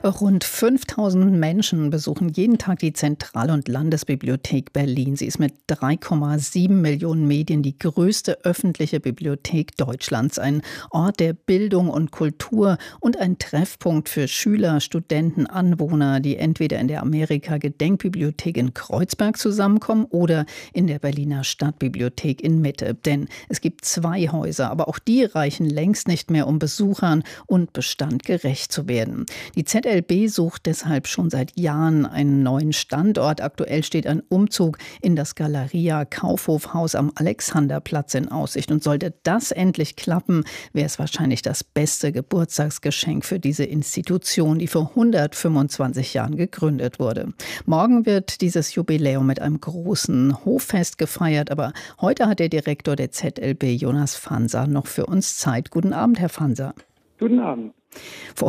Rund 5000 Menschen besuchen jeden Tag die Zentral- und Landesbibliothek Berlin. Sie ist mit 3,7 Millionen Medien die größte öffentliche Bibliothek Deutschlands. Ein Ort der Bildung und Kultur und ein Treffpunkt für Schüler, Studenten, Anwohner, die entweder in der Amerika-Gedenkbibliothek in Kreuzberg zusammenkommen oder in der Berliner Stadtbibliothek in Mitte. Denn es gibt zwei Häuser, aber auch die reichen längst nicht mehr, um Besuchern und Bestand gerecht zu werden. Die ZLB sucht deshalb schon seit Jahren einen neuen Standort. Aktuell steht ein Umzug in das Galeria Kaufhofhaus am Alexanderplatz in Aussicht. Und sollte das endlich klappen, wäre es wahrscheinlich das beste Geburtstagsgeschenk für diese Institution, die vor 125 Jahren gegründet wurde. Morgen wird dieses Jubiläum mit einem großen Hoffest gefeiert. Aber heute hat der Direktor der ZLB, Jonas Fanser, noch für uns Zeit. Guten Abend, Herr Fanser. Guten Abend. Vor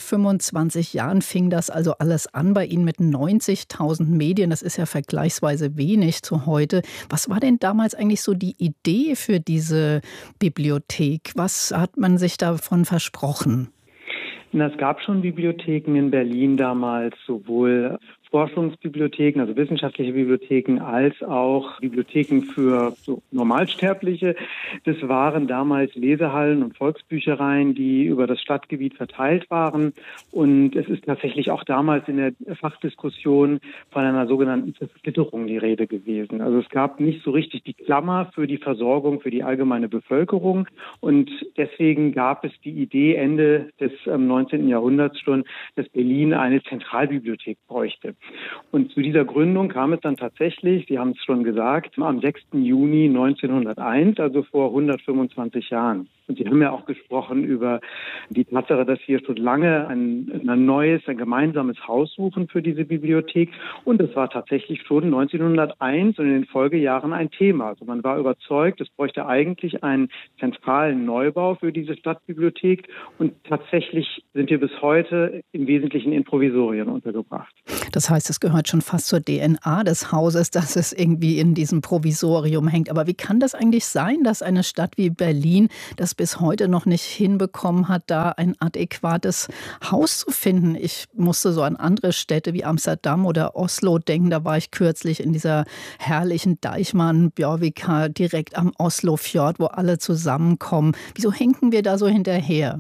125 Jahren fing das also alles an bei Ihnen mit 90.000 Medien. Das ist ja vergleichsweise wenig zu heute. Was war denn damals eigentlich so die Idee für diese Bibliothek? Was hat man sich davon versprochen? Es gab schon Bibliotheken in Berlin damals, sowohl Forschungsbibliotheken, also wissenschaftliche Bibliotheken, als auch Bibliotheken für so Normalsterbliche. Das waren damals Lesehallen und Volksbüchereien, die über das Stadtgebiet verteilt waren. Und es ist tatsächlich auch damals in der Fachdiskussion von einer sogenannten Zersplitterung die Rede gewesen. Also es gab nicht so richtig die Klammer für die Versorgung für die allgemeine Bevölkerung. Und deswegen gab es die Idee Ende des 19. Jahrhunderts schon, dass Berlin eine Zentralbibliothek bräuchte. Und zu dieser Gründung kam es dann tatsächlich, Sie haben es schon gesagt, am 6. Juni 1901, also vor 125 Jahren. Und Sie haben ja auch gesprochen über die Tatsache, dass wir schon lange ein gemeinsames Haus suchen für diese Bibliothek. Und das war tatsächlich schon 1901 und in den Folgejahren ein Thema. Also man war überzeugt, es bräuchte eigentlich einen zentralen Neubau für diese Stadtbibliothek. Und tatsächlich sind wir bis heute im Wesentlichen in Provisorien untergebracht. Das heißt, es gehört schon fast zur DNA des Hauses, dass es irgendwie in diesem Provisorium hängt. Aber wie kann das eigentlich sein, dass eine Stadt wie Berlin das bis heute noch nicht hinbekommen hat, da ein adäquates Haus zu finden? Ich musste so an andere Städte wie Amsterdam oder Oslo denken. Da war ich kürzlich in dieser herrlichen Deichmann-Bjørvika direkt am Oslofjord, wo alle zusammenkommen. Wieso hinken wir da so hinterher?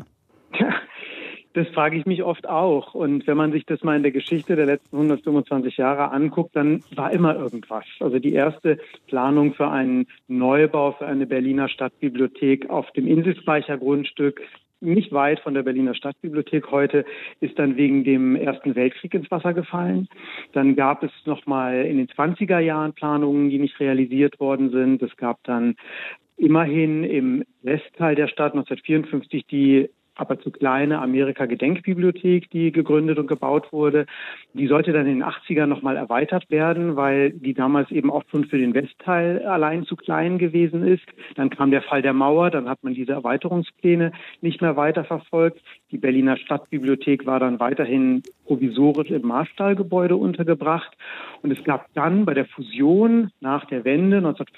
Das frage ich mich oft auch. Und wenn man sich das mal in der Geschichte der letzten 125 Jahre anguckt, dann war immer irgendwas. Also die erste Planung für einen Neubau für eine Berliner Stadtbibliothek auf dem Inselspeichergrundstück, nicht weit von der Berliner Stadtbibliothek heute, ist dann wegen dem Ersten Weltkrieg ins Wasser gefallen. Dann gab es noch mal in den 20er Jahren Planungen, die nicht realisiert worden sind. Es gab dann immerhin im Westteil der Stadt 1954 die aber zu kleine Amerika-Gedenkbibliothek, die gegründet und gebaut wurde. Die sollte dann in den 80ern nochmal erweitert werden, weil die damals eben auch schon für den Westteil allein zu klein gewesen ist. Dann kam der Fall der Mauer, dann hat man diese Erweiterungspläne nicht mehr weiterverfolgt. Die Berliner Stadtbibliothek war dann weiterhin provisorisch im Marstallgebäude untergebracht. Und es gab dann bei der Fusion nach der Wende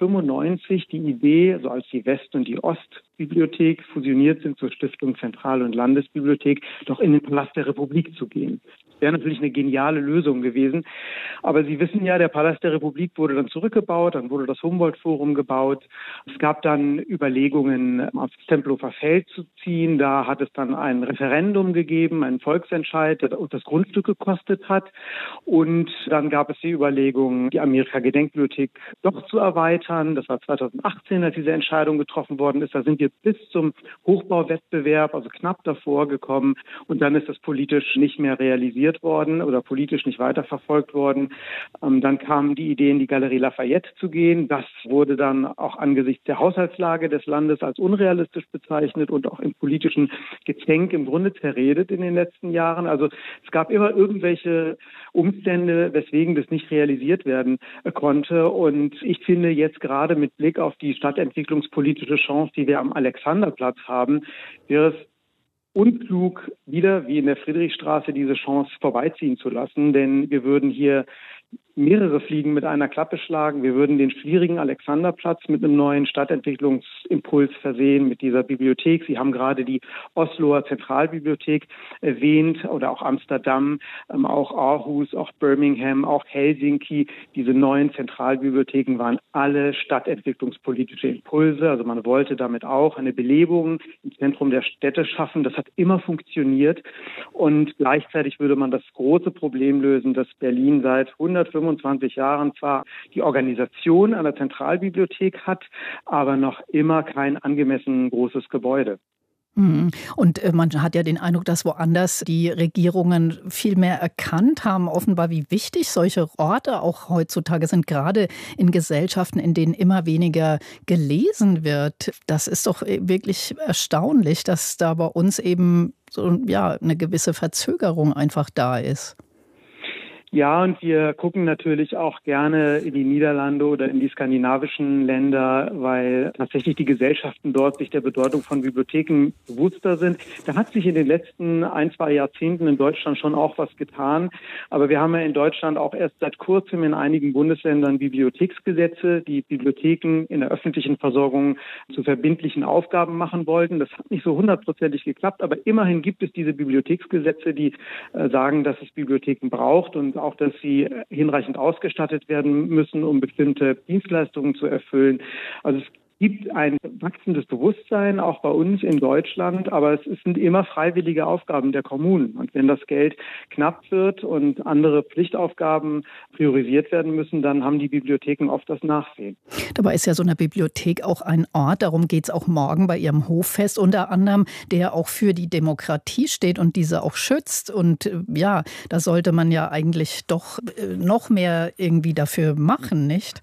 1995 die Idee, also als die West- und die Ostbibliothek fusioniert sind zur Stiftung Zentral- und Landesbibliothek, doch in den Palast der Republik zu gehen. Das wäre natürlich eine geniale Lösung gewesen. Aber Sie wissen ja, der Palast der Republik wurde dann zurückgebaut, dann wurde das Humboldt-Forum gebaut. Es gab dann Überlegungen, aufs Tempelhofer Feld zu ziehen. Da hat es dann ein Referendum gegeben, einen Volksentscheid, der das Grundstück gekostet hat. Und dann gab es die Überlegung, die Amerika-Gedenkbibliothek doch zu erweitern. Das war 2018, als diese Entscheidung getroffen worden ist. Da sind wir bis zum Hochbauwettbewerb, also knapp davor gekommen. Und dann ist das politisch nicht mehr realisiert worden oder politisch nicht weiterverfolgt worden. Dann kam die Idee, in die Galerie Lafayette zu gehen. Das wurde dann auch angesichts der Haushaltslage des Landes als unrealistisch bezeichnet und auch im politischen Gezänk im Grunde zerredet in den letzten Jahren. Also es gab immer irgendwelche Umstände, weswegen das nicht realisiert werden konnte. Und ich finde jetzt gerade mit Blick auf die stadtentwicklungspolitische Chance, die wir am Alexanderplatz haben, wäre es unklug, wieder wie in der Friedrichstraße diese Chance vorbeiziehen zu lassen, denn wir würden hier mehrere Fliegen mit einer Klappe schlagen. Wir würden den schwierigen Alexanderplatz mit einem neuen Stadtentwicklungsimpuls versehen, mit dieser Bibliothek. Sie haben gerade die Osloer Zentralbibliothek erwähnt oder auch Amsterdam, auch Aarhus, auch Birmingham, auch Helsinki. Diese neuen Zentralbibliotheken waren alle stadtentwicklungspolitische Impulse. Also man wollte damit auch eine Belebung im Zentrum der Städte schaffen. Das hat immer funktioniert. Und gleichzeitig würde man das große Problem lösen, dass Berlin seit 125 Jahren zwar die Organisation einer Zentralbibliothek hat, aber noch immer kein angemessen großes Gebäude. Und man hat ja den Eindruck, dass woanders die Regierungen viel mehr erkannt haben, offenbar, wie wichtig solche Orte auch heutzutage sind, gerade in Gesellschaften, in denen immer weniger gelesen wird. Das ist doch wirklich erstaunlich, dass da bei uns eben so, ja, eine gewisse Verzögerung einfach da ist. Ja, und wir gucken natürlich auch gerne in die Niederlande oder in die skandinavischen Länder, weil tatsächlich die Gesellschaften dort sich der Bedeutung von Bibliotheken bewusster sind. Da hat sich in den letzten 1-2 Jahrzehnten in Deutschland schon auch was getan. Aber wir haben ja in Deutschland auch erst seit kurzem in einigen Bundesländern Bibliotheksgesetze, die Bibliotheken in der öffentlichen Versorgung zu verbindlichen Aufgaben machen wollten. Das hat nicht so 100%ig geklappt, aber immerhin gibt es diese Bibliotheksgesetze, die sagen, dass es Bibliotheken braucht und auch, dass sie hinreichend ausgestattet werden müssen, um bestimmte Dienstleistungen zu erfüllen. Also es gibt ein wachsendes Bewusstsein, auch bei uns in Deutschland, aber es sind immer freiwillige Aufgaben der Kommunen. Und wenn das Geld knapp wird und andere Pflichtaufgaben priorisiert werden müssen, dann haben die Bibliotheken oft das Nachsehen. Dabei ist ja so eine Bibliothek auch ein Ort, darum geht es auch morgen bei Ihrem Hoffest unter anderem, der auch für die Demokratie steht und diese auch schützt. Und ja, da sollte man ja eigentlich doch noch mehr irgendwie dafür machen, nicht?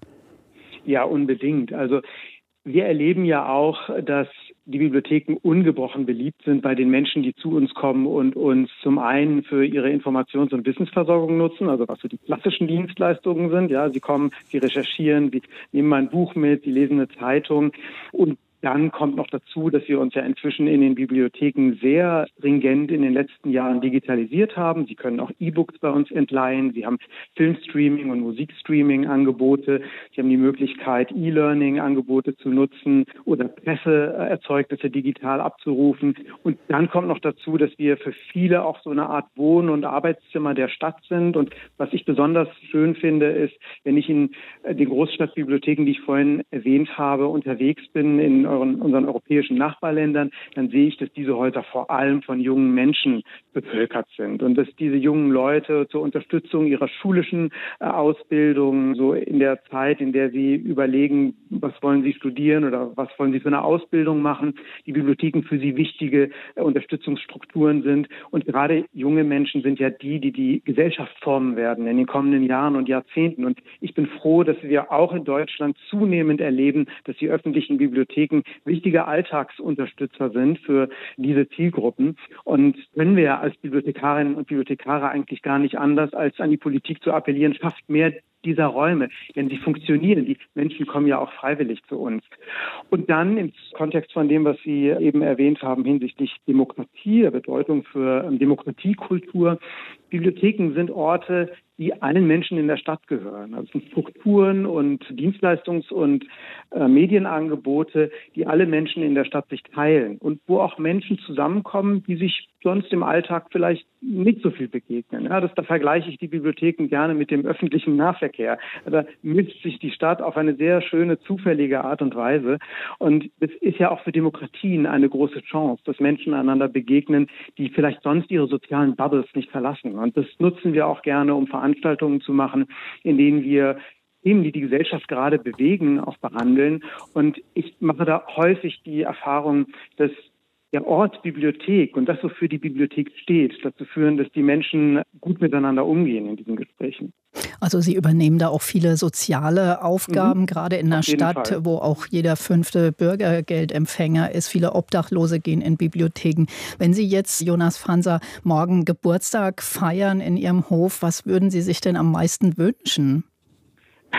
Ja, unbedingt. Also wir erleben ja auch, dass die Bibliotheken ungebrochen beliebt sind bei den Menschen, die zu uns kommen und uns zum einen für ihre Informations- und Wissensversorgung nutzen, also was so die klassischen Dienstleistungen sind. Ja, sie kommen, sie recherchieren, sie nehmen mal ein Buch mit, sie lesen eine Zeitung und dann kommt noch dazu, dass wir uns ja inzwischen in den Bibliotheken sehr stringent in den letzten Jahren digitalisiert haben. Sie können auch E-Books bei uns entleihen. Sie haben Filmstreaming und Musikstreaming-Angebote. Sie haben die Möglichkeit, E-Learning-Angebote zu nutzen oder Presseerzeugnisse digital abzurufen. Und dann kommt noch dazu, dass wir für viele auch so eine Art Wohn- und Arbeitszimmer der Stadt sind. Und was ich besonders schön finde, ist, wenn ich in den Großstadtbibliotheken, die ich vorhin erwähnt habe, unterwegs bin, in unseren europäischen Nachbarländern, dann sehe ich, dass diese Häuser vor allem von jungen Menschen bevölkert sind und dass diese jungen Leute zur Unterstützung ihrer schulischen Ausbildung, so in der Zeit, in der sie überlegen, was wollen sie studieren oder was wollen sie für eine Ausbildung machen, die Bibliotheken für sie wichtige Unterstützungsstrukturen sind. Und gerade junge Menschen sind ja die Gesellschaft formen werden in den kommenden Jahren und Jahrzehnten. Und ich bin froh, dass wir auch in Deutschland zunehmend erleben, dass die öffentlichen Bibliotheken wichtige Alltagsunterstützer sind für diese Zielgruppen. Und können wir als Bibliothekarinnen und Bibliothekare eigentlich gar nicht anders, als an die Politik zu appellieren, schafft mehr dieser Räume, denn sie funktionieren. Die Menschen kommen ja auch freiwillig zu uns. Und dann im Kontext von dem, was Sie eben erwähnt haben hinsichtlich Demokratie, der Bedeutung für Demokratiekultur. Bibliotheken sind Orte, die allen Menschen in der Stadt gehören. Also es sind Strukturen und Dienstleistungs- und Medienangebote, die alle Menschen in der Stadt sich teilen und wo auch Menschen zusammenkommen, die sich sonst im Alltag vielleicht nicht so viel begegnen. Ja, da vergleiche ich die Bibliotheken gerne mit dem öffentlichen Nahverkehr. Da mischt sich die Stadt auf eine sehr schöne, zufällige Art und Weise. Und es ist ja auch für Demokratien eine große Chance, dass Menschen einander begegnen, die vielleicht sonst ihre sozialen Bubbles nicht verlassen. Und das nutzen wir auch gerne, um Veranstaltungen zu machen, in denen wir Themen, die die Gesellschaft gerade bewegen, auch behandeln. Und ich mache da häufig die Erfahrung, dass der Ort Bibliothek und das, wofür die Bibliothek steht, dazu führen, dass die Menschen gut miteinander umgehen in diesen Gesprächen. Also Sie übernehmen da auch viele soziale Aufgaben, gerade in einer Stadt, Fall, wo auch jeder 5. Bürgergeldempfänger ist. Viele Obdachlose gehen in Bibliotheken. Wenn Sie jetzt, Jonas Franser, morgen Geburtstag feiern in Ihrem Hof, was würden Sie sich denn am meisten wünschen?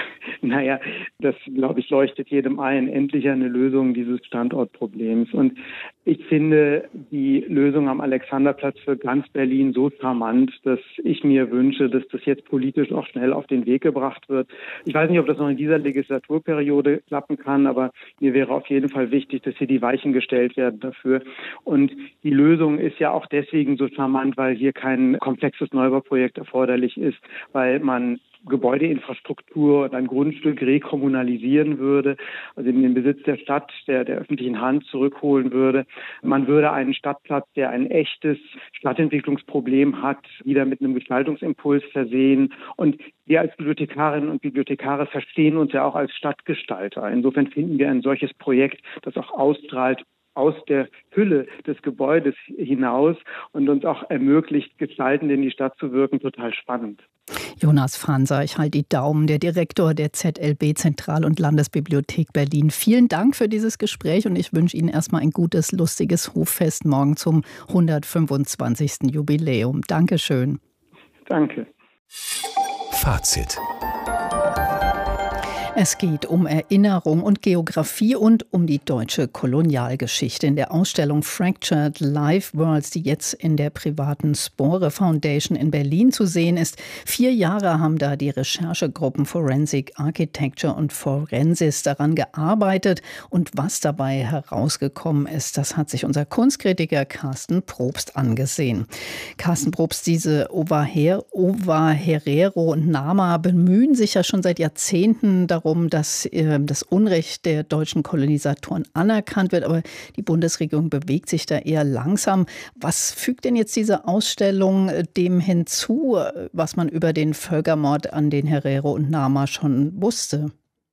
Naja, das, glaube ich, leuchtet jedem ein. Endlich eine Lösung dieses Standortproblems. Und ich finde die Lösung am Alexanderplatz für ganz Berlin so charmant, dass ich mir wünsche, dass das jetzt politisch auch schnell auf den Weg gebracht wird. Ich weiß nicht, ob das noch in dieser Legislaturperiode klappen kann, aber mir wäre auf jeden Fall wichtig, dass hier die Weichen gestellt werden dafür. Und die Lösung ist ja auch deswegen so charmant, weil hier kein komplexes Neubauprojekt erforderlich ist, weil man Gebäudeinfrastruktur und ein Grundstück rekommunalisieren würde, also in den Besitz der Stadt, der öffentlichen Hand zurückholen würde. Man würde einen Stadtplatz, der ein echtes Stadtentwicklungsproblem hat, wieder mit einem Gestaltungsimpuls versehen. Und wir als Bibliothekarinnen und Bibliothekare verstehen uns ja auch als Stadtgestalter. Insofern finden wir ein solches Projekt, das auch ausstrahlt aus der Hülle des Gebäudes hinaus und uns auch ermöglicht, gestaltend in die Stadt zu wirken, total spannend. Jonas Franser, ich halte die Daumen, der Direktor der ZLB Zentral- und Landesbibliothek Berlin. Vielen Dank für dieses Gespräch und ich wünsche Ihnen erstmal ein gutes, lustiges Hoffest morgen zum 125. Jubiläum. Dankeschön. Danke. Fazit. Es geht um Erinnerung und Geografie und um die deutsche Kolonialgeschichte. In der Ausstellung Fractured Life Worlds, die jetzt in der privaten Spore Foundation in Berlin zu sehen ist. 4 Jahre haben da die Recherchegruppen Forensic Architecture und Forensis daran gearbeitet. Und was dabei herausgekommen ist, das hat sich unser Kunstkritiker Carsten Probst angesehen. Carsten Probst, diese Ovaherero und Nama bemühen sich ja schon seit Jahrzehnten darum, dass das Unrecht der deutschen Kolonisatoren anerkannt wird. Aber die Bundesregierung bewegt sich da eher langsam. Was fügt denn jetzt diese Ausstellung dem hinzu, was man über den Völkermord an den Herero und Nama schon wusste?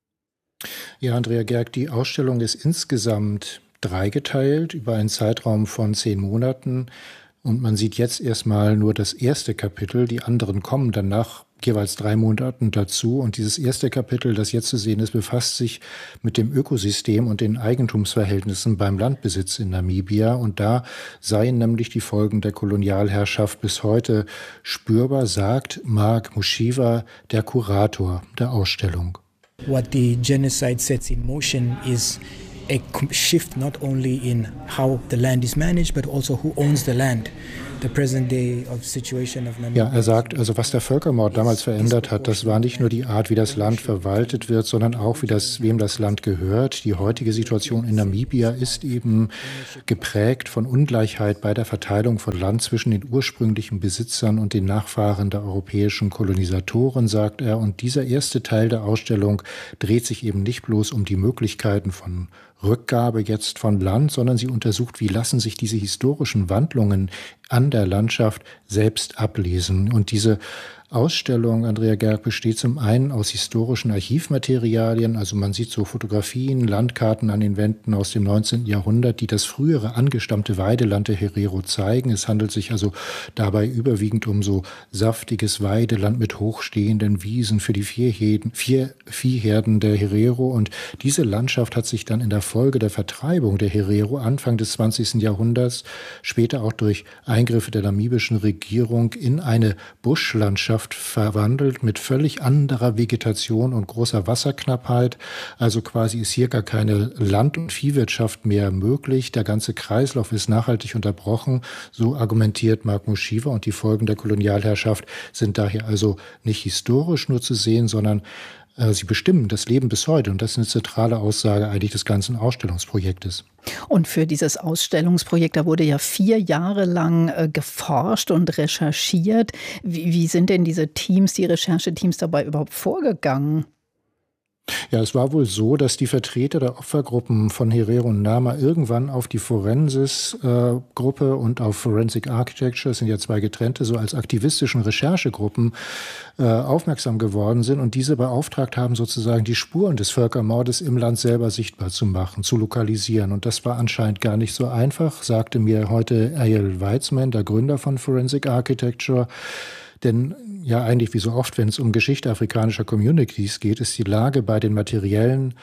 Ja, Andrea Gerg, die Ausstellung ist insgesamt dreigeteilt über einen Zeitraum von 10 Monaten. Und man sieht jetzt erstmal nur das erste Kapitel. Die anderen kommen danach jeweils 3 Monaten dazu. Und dieses erste Kapitel, das jetzt zu sehen ist, befasst sich mit dem Ökosystem und den Eigentumsverhältnissen beim Landbesitz in Namibia. Und da seien nämlich die Folgen der Kolonialherrschaft bis heute spürbar, sagt Mark Mushiva, der Kurator der Ausstellung. What the genocide sets in motion is a shift not only in how the land is managed, but also who owns the land. The present day of situation of Namibia. Ja, er sagt, also was der Völkermord damals verändert hat, das war nicht nur die Art, wie das Land verwaltet wird, sondern auch, wem das Land gehört. Die heutige Situation in Namibia ist eben geprägt von Ungleichheit bei der Verteilung von Land zwischen den ursprünglichen Besitzern und den Nachfahren der europäischen Kolonisatoren, sagt er. Und dieser erste Teil der Ausstellung dreht sich eben nicht bloß um die Möglichkeiten von Rückgabe jetzt von Land, sondern sie untersucht, wie lassen sich diese historischen Wandlungen an der Landschaft selbst ablesen. Und diese Ausstellung, Andrea Gerg, besteht zum einen aus historischen Archivmaterialien, also man sieht so Fotografien, Landkarten an den Wänden aus dem 19. Jahrhundert, die das frühere angestammte Weideland der Herero zeigen. Es handelt sich also dabei überwiegend um so saftiges Weideland mit hochstehenden Wiesen für die Viehherden der Herero. Und diese Landschaft hat sich dann in der Folge der Vertreibung der Herero Anfang des 20. Jahrhunderts, später auch durch Eingriffe der namibischen Regierung, in eine Buschlandschaft verwandelt mit völlig anderer Vegetation und großer Wasserknappheit. Also quasi ist hier gar keine Land- und Viehwirtschaft mehr möglich. Der ganze Kreislauf ist nachhaltig unterbrochen. So argumentiert Mark Mushiva. Und die Folgen der Kolonialherrschaft sind daher also nicht historisch nur zu sehen, sondern sie bestimmen das Leben bis heute. Und das ist eine zentrale Aussage eigentlich des ganzen Ausstellungsprojektes. Und für dieses Ausstellungsprojekt, da wurde ja 4 Jahre lang geforscht und recherchiert. Wie sind denn diese Teams, die Rechercheteams dabei überhaupt vorgegangen? Ja, es war wohl so, dass die Vertreter der Opfergruppen von Herero und Nama irgendwann auf die Forensis-Gruppe und auf Forensic Architecture, das sind ja 2 getrennte, so als aktivistischen Recherchegruppen aufmerksam geworden sind und diese beauftragt haben, sozusagen die Spuren des Völkermordes im Land selber sichtbar zu machen, zu lokalisieren. Und das war anscheinend gar nicht so einfach, sagte mir heute Eyal Weizman, der Gründer von Forensic Architecture. Denn ja, eigentlich wie so oft, wenn es um Geschichte afrikanischer Communities geht, ist die Lage bei den materiellen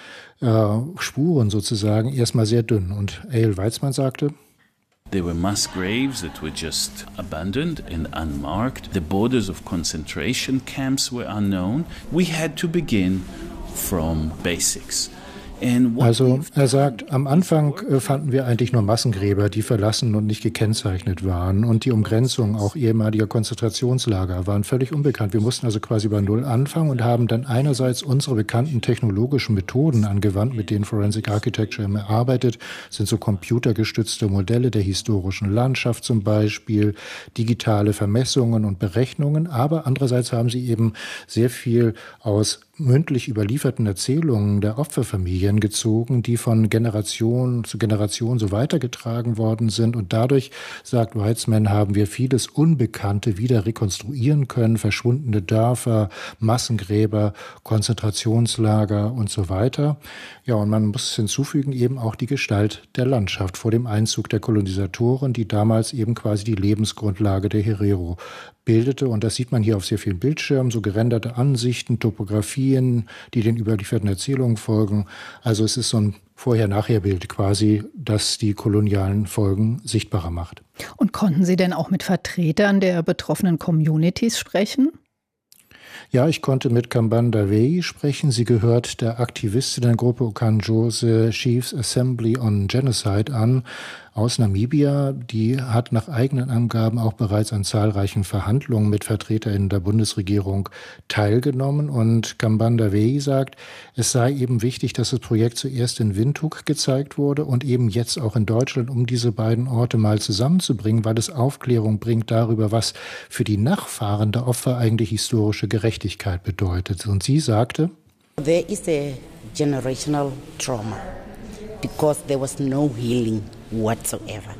Spuren sozusagen erstmal sehr dünn. Und Eyal Weizman sagte: There were mass graves that were just abandoned and unmarked. The borders of concentration camps were unknown. We had to begin from basics. Also er sagt, am Anfang fanden wir eigentlich nur Massengräber, die verlassen und nicht gekennzeichnet waren. Und die Umgrenzung auch ehemaliger Konzentrationslager waren völlig unbekannt. Wir mussten also quasi bei Null anfangen und haben dann einerseits unsere bekannten technologischen Methoden angewandt, mit denen Forensic Architecture immer arbeitet. Das sind so computergestützte Modelle der historischen Landschaft zum Beispiel, digitale Vermessungen und Berechnungen. Aber andererseits haben sie eben sehr viel aus mündlich überlieferten Erzählungen der Opferfamilien gezogen, die von Generation zu Generation so weitergetragen worden sind. Und dadurch, sagt Weitzman, haben wir vieles Unbekannte wieder rekonstruieren können, verschwundene Dörfer, Massengräber, Konzentrationslager und so weiter. Ja, und man muss hinzufügen eben auch die Gestalt der Landschaft vor dem Einzug der Kolonisatoren, die damals eben quasi die Lebensgrundlage der Herero bildete. Und das sieht man hier auf sehr vielen Bildschirmen, so gerenderte Ansichten, Topografien, die den überlieferten Erzählungen folgen. Also es ist so ein Vorher-Nachher-Bild quasi, das die kolonialen Folgen sichtbarer macht. Und konnten Sie denn auch mit Vertretern der betroffenen Communities sprechen? Ja, ich konnte mit Kambanda Wei sprechen. Sie gehört der Aktivistinnengruppe Okanjose Chiefs Assembly on Genocide an aus Namibia. Die hat nach eigenen Angaben auch bereits an zahlreichen Verhandlungen mit VertreterInnen der Bundesregierung teilgenommen. Und Kambanda Wei sagt, es sei eben wichtig, dass das Projekt zuerst in Windhoek gezeigt wurde und eben jetzt auch in Deutschland, um diese beiden Orte mal zusammenzubringen, weil es Aufklärung bringt darüber, was für die Nachfahren der Opfer eigentlich historische Gerechtigkeit bedeutet. Und sie sagte, There is a generational trauma because there was no healing whatsoever.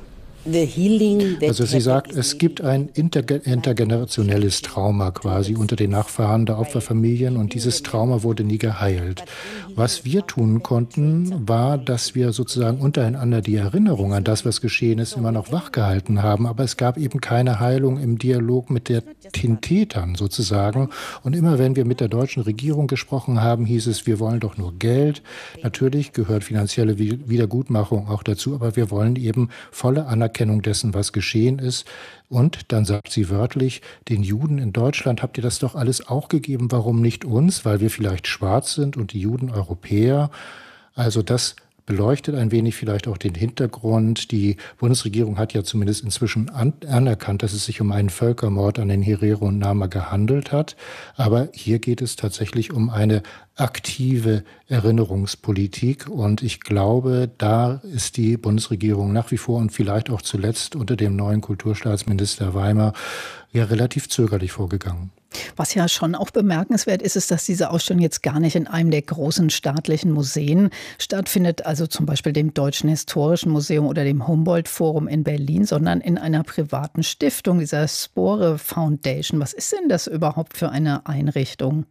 Also sie sagt, es gibt ein intergenerationelles Trauma quasi unter den Nachfahren der Opferfamilien und dieses Trauma wurde nie geheilt. Was wir tun konnten, war, dass wir sozusagen untereinander die Erinnerung an das, was geschehen ist, immer noch wachgehalten haben, aber es gab eben keine Heilung im Dialog mit den Tätern sozusagen. Und immer wenn wir mit der deutschen Regierung gesprochen haben, hieß es, wir wollen doch nur Geld. Natürlich gehört finanzielle Wiedergutmachung auch dazu, aber wir wollen eben volle Anerkennung dessen, was geschehen ist. Und dann sagt sie wörtlich, den Juden in Deutschland habt ihr das doch alles auch gegeben, warum nicht uns? Weil wir vielleicht schwarz sind und die Juden Europäer. Also das beleuchtet ein wenig vielleicht auch den Hintergrund. Die Bundesregierung hat ja zumindest inzwischen anerkannt, dass es sich um einen Völkermord an den Herero und Nama gehandelt hat. Aber hier geht es tatsächlich um eine aktive Erinnerungspolitik. Und ich glaube, da ist die Bundesregierung nach wie vor und vielleicht auch zuletzt unter dem neuen Kulturstaatsminister Weimar ja relativ zögerlich vorgegangen. Was ja schon auch bemerkenswert ist, ist, dass diese Ausstellung jetzt gar nicht in einem der großen staatlichen Museen stattfindet, also zum Beispiel dem Deutschen Historischen Museum oder dem Humboldt-Forum in Berlin, sondern in einer privaten Stiftung, dieser Spore Foundation. Was ist denn das überhaupt für eine Einrichtung?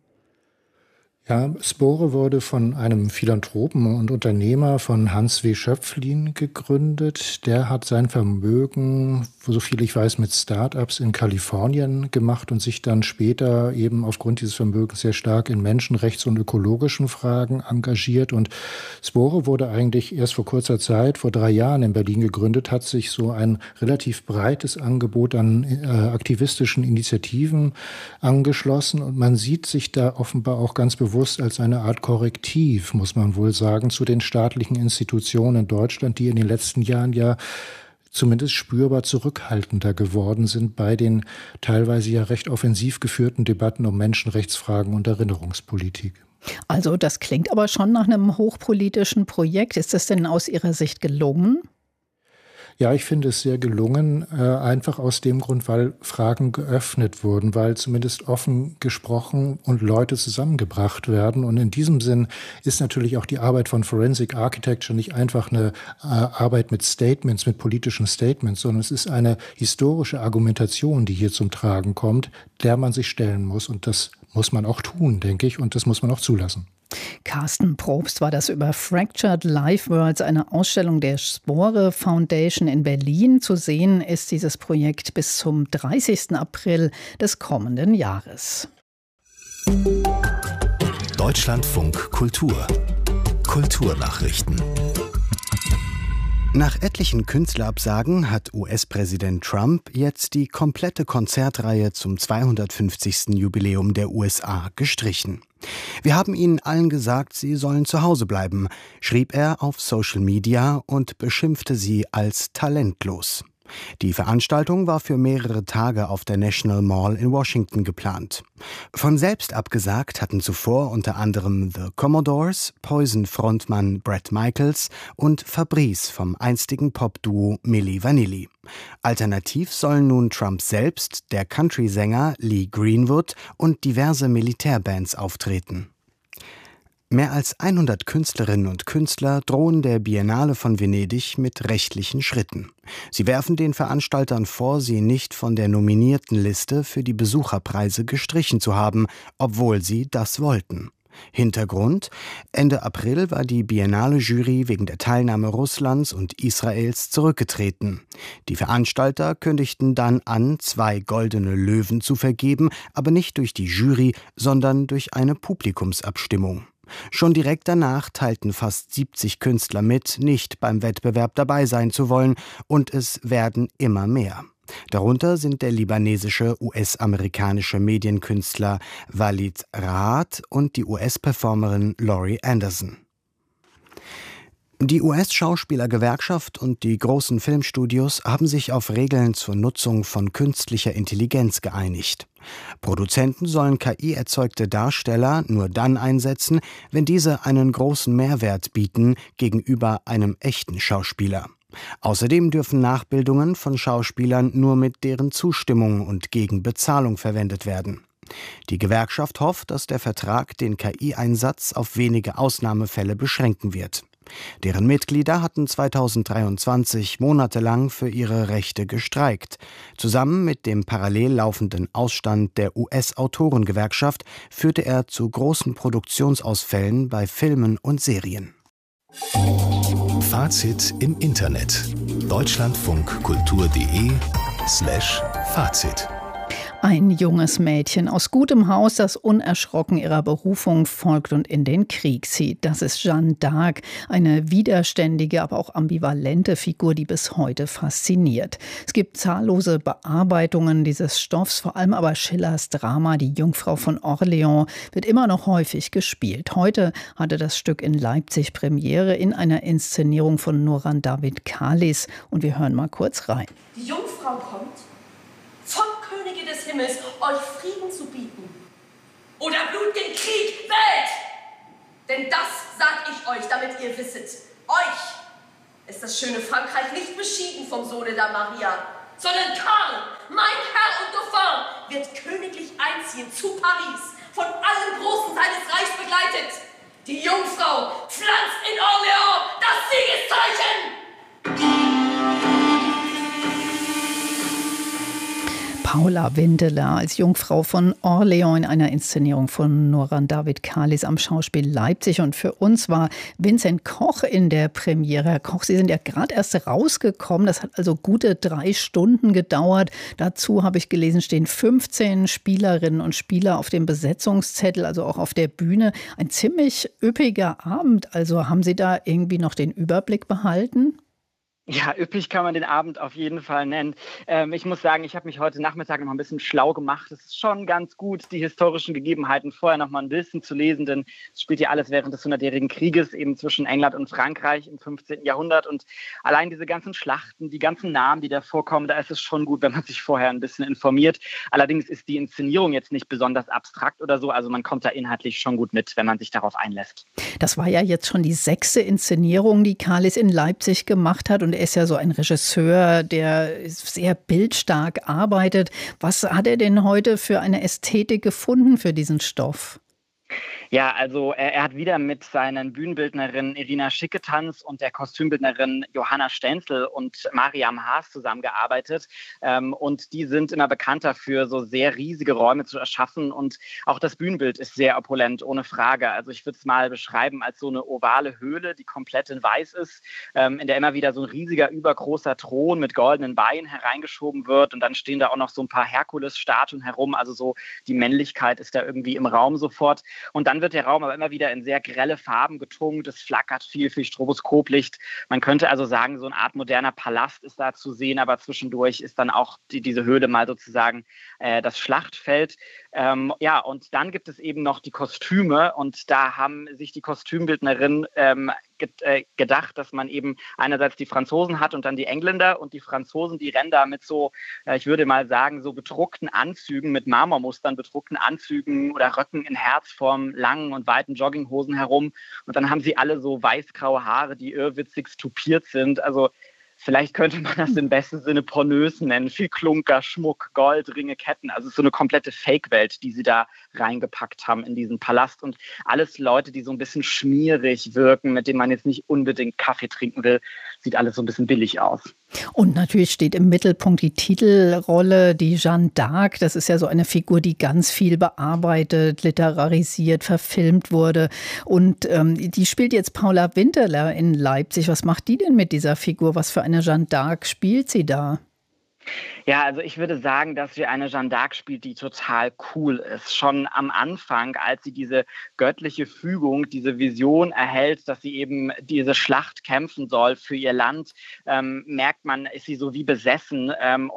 Ja, Spore wurde von einem Philanthropen und Unternehmer von Hans W. Schöpflin gegründet. Der hat sein Vermögen, so viel ich weiß, mit Start-ups in Kalifornien gemacht und sich dann später eben aufgrund dieses Vermögens sehr stark in Menschenrechts- und ökologischen Fragen engagiert. Und Spore wurde eigentlich erst vor kurzer Zeit, vor 3 Jahren in Berlin gegründet, hat sich so ein relativ breites Angebot an aktivistischen Initiativen angeschlossen. Und man sieht sich da offenbar auch ganz bewusst als eine Art Korrektiv, muss man wohl sagen, zu den staatlichen Institutionen in Deutschland, die in den letzten Jahren ja zumindest spürbar zurückhaltender geworden sind bei den teilweise ja recht offensiv geführten Debatten um Menschenrechtsfragen und Erinnerungspolitik. Also das klingt aber schon nach einem hochpolitischen Projekt. Ist das denn aus Ihrer Sicht gelungen? Ja, ich finde es sehr gelungen, einfach aus dem Grund, weil Fragen geöffnet wurden, weil zumindest offen gesprochen und Leute zusammengebracht werden. Und in diesem Sinn ist natürlich auch die Arbeit von Forensic Architecture nicht einfach eine Arbeit mit Statements, mit politischen Statements, sondern es ist eine historische Argumentation, die hier zum Tragen kommt, der man sich stellen muss. Und das muss man auch tun, denke ich, und das muss man auch zulassen. Carsten Probst war das über Fractured Life Worlds, eine Ausstellung der Spore Foundation in Berlin. Zu sehen ist dieses Projekt bis zum 30. April des kommenden Jahres. Deutschlandfunk Kultur. Kulturnachrichten. Nach etlichen Künstlerabsagen hat US-Präsident Trump jetzt die komplette Konzertreihe zum 250. Jubiläum der USA gestrichen. Wir haben ihnen allen gesagt, sie sollen zu Hause bleiben, schrieb er auf Social Media und beschimpfte sie als talentlos. Die Veranstaltung war für mehrere Tage auf der National Mall in Washington geplant. Von selbst abgesagt hatten zuvor unter anderem The Commodores, Poison-Frontmann Bret Michaels und Fabrice vom einstigen Popduo Milli Vanilli. Alternativ sollen nun Trump selbst, der Country-Sänger Lee Greenwood und diverse Militärbands auftreten. Mehr als 100 Künstlerinnen und Künstler drohen der Biennale von Venedig mit rechtlichen Schritten. Sie werfen den Veranstaltern vor, sie nicht von der nominierten Liste für die Besucherpreise gestrichen zu haben, obwohl sie das wollten. Hintergrund: Ende April war die Biennale-Jury wegen der Teilnahme Russlands und Israels zurückgetreten. Die Veranstalter kündigten dann an, 2 Goldene Löwen zu vergeben, aber nicht durch die Jury, sondern durch eine Publikumsabstimmung. Schon direkt danach teilten fast 70 Künstler mit, nicht beim Wettbewerb dabei sein zu wollen, und es werden immer mehr. Darunter sind der libanesische US-amerikanische Medienkünstler Walid Raad und die US-Performerin Laurie Anderson. Die US-Schauspielergewerkschaft und die großen Filmstudios haben sich auf Regeln zur Nutzung von künstlicher Intelligenz geeinigt. Produzenten sollen KI-erzeugte Darsteller nur dann einsetzen, wenn diese einen großen Mehrwert bieten gegenüber einem echten Schauspieler. Außerdem dürfen Nachbildungen von Schauspielern nur mit deren Zustimmung und gegen Bezahlung verwendet werden. Die Gewerkschaft hofft, dass der Vertrag den KI-Einsatz auf wenige Ausnahmefälle beschränken wird. Deren Mitglieder hatten 2023 monatelang für ihre Rechte gestreikt. Zusammen mit dem parallel laufenden Ausstand der US-Autorengewerkschaft führte er zu großen Produktionsausfällen bei Filmen und Serien. Fazit im Internet. deutschlandfunkkultur.de/Fazit. Ein junges Mädchen aus gutem Haus, das unerschrocken ihrer Berufung folgt und in den Krieg zieht. Das ist Jeanne d'Arc, eine widerständige, aber auch ambivalente Figur, die bis heute fasziniert. Es gibt zahllose Bearbeitungen dieses Stoffs, vor allem aber Schillers Drama Die Jungfrau von Orléans wird immer noch häufig gespielt. Heute hatte das Stück in Leipzig Premiere in einer Inszenierung von Nuran David Khalis. Und wir hören mal kurz rein. Die Jungfrau kommt vom Könige des Himmels, euch Frieden zu bieten. Oder blutigen Krieg, Welt! Denn das sag ich euch, damit ihr wisset. Euch ist das schöne Frankreich nicht beschieden vom Sohne der Maria, sondern Karl, mein Herr und Dauphin, wird königlich einziehen zu Paris, von allen Großen seines Reichs begleitet. Die Jungfrau pflanzt in Orléans das Siegeszeichen! Paula Windeler als Jungfrau von Orléans in einer Inszenierung von Nuran David Khalis am Schauspiel Leipzig. Und für uns war Vincent Koch in der Premiere. Herr Koch, Sie sind ja gerade erst rausgekommen. Das hat also gute 3 Stunden gedauert. Dazu habe ich gelesen, stehen 15 Spielerinnen und Spieler auf dem Besetzungszettel, also auch auf der Bühne. Ein ziemlich üppiger Abend. Also haben Sie da irgendwie noch den Überblick behalten? Ja, üppig kann man den Abend auf jeden Fall nennen. Ich muss sagen, ich habe mich heute Nachmittag noch mal ein bisschen schlau gemacht. Es ist schon ganz gut, die historischen Gegebenheiten vorher noch mal ein bisschen zu lesen, denn es spielt ja alles während des 100-jährigen Krieges eben zwischen England und Frankreich im 15. Jahrhundert. Und allein diese ganzen Schlachten, die ganzen Namen, die da vorkommen, da ist es schon gut, wenn man sich vorher ein bisschen informiert. Allerdings ist die Inszenierung jetzt nicht besonders abstrakt oder so. Also man kommt da inhaltlich schon gut mit, wenn man sich darauf einlässt. Das war ja jetzt schon die 6. Inszenierung, die Khalis in Leipzig gemacht hat. Und er ist ja so ein Regisseur, der sehr bildstark arbeitet. Was hat er denn heute für eine Ästhetik gefunden für diesen Stoff? Ja, also er hat wieder mit seinen Bühnenbildnerinnen Irina Schicketanz und der Kostümbildnerin Johanna Stenzel und Mariam Haas zusammengearbeitet. Und die sind immer bekannt dafür, so sehr riesige Räume zu erschaffen. Und auch das Bühnenbild ist sehr opulent, ohne Frage. Also ich würde es mal beschreiben als so eine ovale Höhle, die komplett in weiß ist, in der immer wieder so ein riesiger, übergroßer Thron mit goldenen Beinen hereingeschoben wird. Und dann stehen da auch noch so ein paar Herkules-Statuen herum. Also so die Männlichkeit ist da irgendwie im Raum sofort. Und dann dann wird der Raum aber immer wieder in sehr grelle Farben getunkt. Es flackert viel Stroboskoplicht. Man könnte also sagen, so eine Art moderner Palast ist da zu sehen, aber zwischendurch ist dann auch diese Höhle mal sozusagen das Schlachtfeld. Und dann gibt es eben noch die Kostüme und da haben sich die Kostümbildnerinnen gedacht, dass man eben einerseits die Franzosen hat und dann die Engländer, und die Franzosen, die rennen da mit so, ich würde mal sagen, so bedruckten Anzügen, mit Marmormustern bedruckten Anzügen oder Röcken in Herzform, langen und weiten Jogginghosen herum, und dann haben sie alle so weißgraue Haare, die irrwitzigst tupiert sind. Also vielleicht könnte man das im besten Sinne pornös nennen. Viel Klunker, Schmuck, Gold, Ringe, Ketten. Also es ist so eine komplette Fake-Welt, die sie da reingepackt haben in diesen Palast. Und alles Leute, die so ein bisschen schmierig wirken, mit denen man jetzt nicht unbedingt Kaffee trinken will. Sieht alles so ein bisschen billig aus. Und natürlich steht im Mittelpunkt die Titelrolle, die Jeanne d'Arc. Das ist ja so eine Figur, die ganz viel bearbeitet, literarisiert, verfilmt wurde. Und die spielt jetzt Paula Winterler in Leipzig. Was macht die denn mit dieser Figur? Was für eine Jeanne d'Arc spielt sie da? Ja, also ich würde sagen, dass sie eine Jeanne d'Arc spielt, die total cool ist. Schon am Anfang, als sie diese göttliche Fügung, diese Vision erhält, dass sie eben diese Schlacht kämpfen soll für ihr Land, merkt man, ist sie so wie besessen.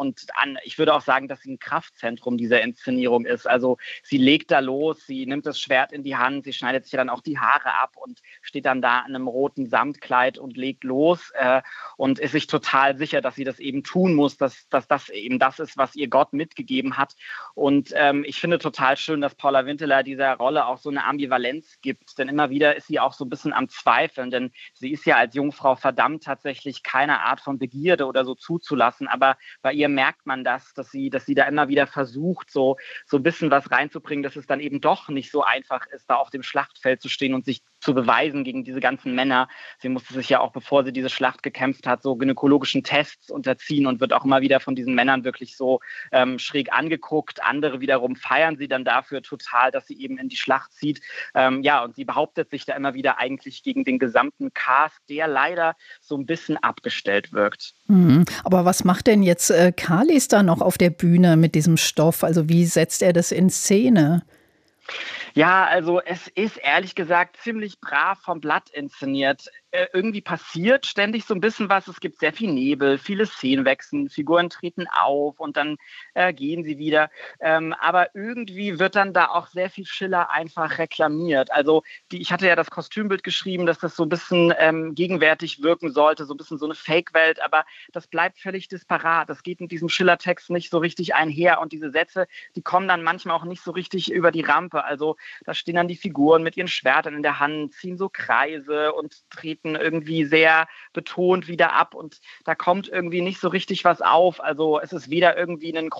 Ich würde auch sagen, dass sie ein Kraftzentrum dieser Inszenierung ist. Also sie legt da los, sie nimmt das Schwert in die Hand, sie schneidet sich dann auch die Haare ab und steht dann da in einem roten Samtkleid und legt los und ist sich total sicher, dass sie das eben tun muss, dass das eben das ist, was ihr Gott mitgegeben hat. Und ich finde total schön, dass Paula Winterler dieser Rolle auch so eine Ambivalenz gibt. Denn immer wieder ist sie auch so ein bisschen am Zweifeln. Denn sie ist ja als Jungfrau verdammt, tatsächlich keine Art von Begierde oder so zuzulassen. Aber bei ihr merkt man das, dass sie da immer wieder versucht, so ein bisschen was reinzubringen, dass es dann eben doch nicht so einfach ist, da auf dem Schlachtfeld zu stehen und sich zu beweisen gegen diese ganzen Männer. Sie musste sich ja auch, bevor sie diese Schlacht gekämpft hat, so gynäkologischen Tests unterziehen und wird auch immer wieder von diesen Männern wirklich so schräg angeguckt. Andere wiederum feiern sie dann dafür total, dass sie eben in die Schlacht zieht. Und sie behauptet sich da immer wieder eigentlich gegen den gesamten Cast, der leider so ein bisschen abgestellt wirkt. Aber was macht denn jetzt Kalis da noch auf der Bühne mit diesem Stoff? Also wie setzt er das in Szene? Ja, also es ist ehrlich gesagt ziemlich brav vom Blatt inszeniert. Irgendwie passiert ständig so ein bisschen was. Es gibt sehr viel Nebel, viele Szenenwechsel, Figuren treten auf und dann gehen sie wieder. Aber irgendwie wird dann da auch sehr viel Schiller einfach reklamiert. Also ich hatte ja das Kostümbild geschrieben, dass das so ein bisschen gegenwärtig wirken sollte, so ein bisschen so eine Fake-Welt, aber das bleibt völlig disparat. Das geht mit diesem Schiller-Text nicht so richtig einher und diese Sätze, die kommen dann manchmal auch nicht so richtig über die Rampe. Also da stehen dann die Figuren mit ihren Schwertern in der Hand, ziehen so Kreise und treten irgendwie sehr betont wieder ab und da kommt irgendwie nicht so richtig was auf. Also es ist weder irgendwie ein